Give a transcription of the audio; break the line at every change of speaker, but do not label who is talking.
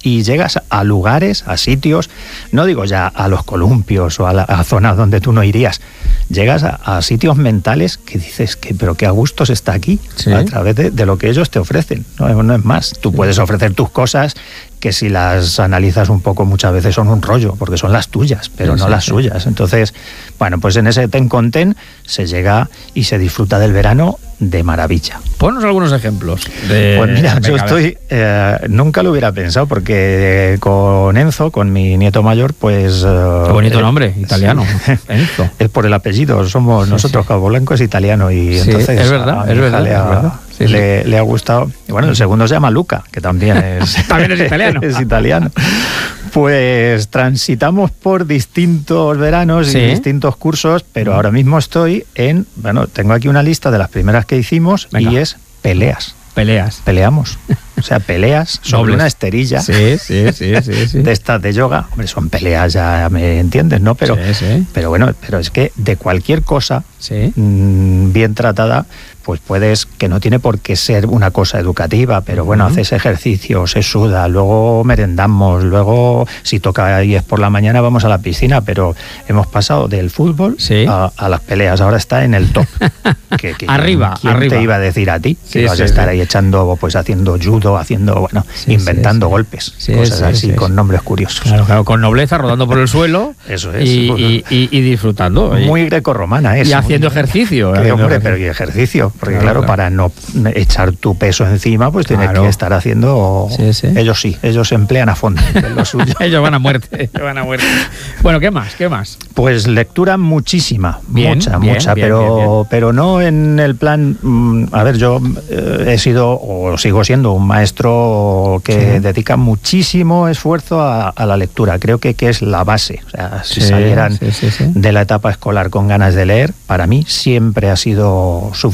y llegas a lugares, a sitios, no digo ya a los columpios o a zonas donde tú no irías, llegas a sitios mentales que dices pero qué a gusto se está aquí, sí, a través de lo que ellos te ofrecen, no es más. Tú puedes ofrecer tus cosas que si las analizas un poco muchas veces son un rollo, porque son las tuyas, pero no las suyas. Entonces, bueno, pues en ese ten con ten se llega y se disfruta del verano de maravilla.
Ponnos algunos ejemplos.
Pues mira, yo estoy, nunca lo hubiera pensado, porque con Enzo, con mi nieto mayor, pues...
Qué bonito nombre, italiano. Sí. Enzo.
Es por el apellido, somos nosotros, Cabo Blanco es italiano, y
sí,
entonces
es verdad, es verdad.
Le ha gustado. Y bueno, el segundo se llama Luca, que también es...
también es italiano.
Es italiano. Pues transitamos por distintos veranos y distintos cursos, pero ahora mismo estoy tengo aquí una lista de las primeras que hicimos. Venga. Y es peleas. Peleamos. O sea, peleas sobre una esterilla.
Sí.
De estas de yoga. Hombre, son peleas, ya me entiendes, ¿no? Pero, pero bueno, pero es que de cualquier cosa bien tratada, pues puedes, que no tiene por qué ser una cosa educativa, pero bueno, haces ejercicio, se suda, luego merendamos, luego si toca y es por la mañana vamos a la piscina, pero hemos pasado del fútbol a las peleas, ahora está en el top.
Arriba.
¿Quién te iba a decir a ti que vas a estar ahí echando, pues haciendo judo, inventando golpes, cosas así con nombres curiosos?
Claro, con nobleza, rodando por el suelo.
Eso es.
Y disfrutando.
Muy grecorromana es.
Y haciendo ejercicio.
Hombre, pero y ejercicio. Porque claro, para no echar tu peso encima, pues tienes que estar haciendo... Ellos se emplean a fondo en lo suyo.
Ellos van a muerte. Bueno, ¿qué más?
Pues lectura muchísima, mucha, pero no en el plan... yo he sido, o sigo siendo, un maestro que dedica muchísimo esfuerzo a la lectura. Creo que es la base. O sea, si salieran de la etapa escolar con ganas de leer, para mí siempre ha sido suficiente